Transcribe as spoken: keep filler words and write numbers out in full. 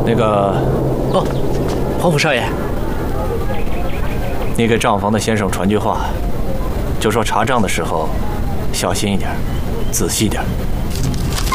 那个， 哦，黄甫少爷， 你给账房的先生传句话，就说查账的时候小心一点，仔细点。